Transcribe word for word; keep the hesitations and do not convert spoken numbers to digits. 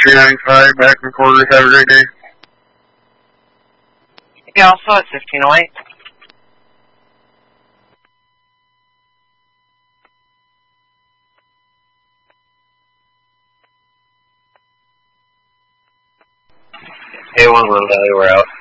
three ninety-five, back in quarters. Have a great day. Yeah, also at fifteen oh eight. A one, Little Valley, we're out.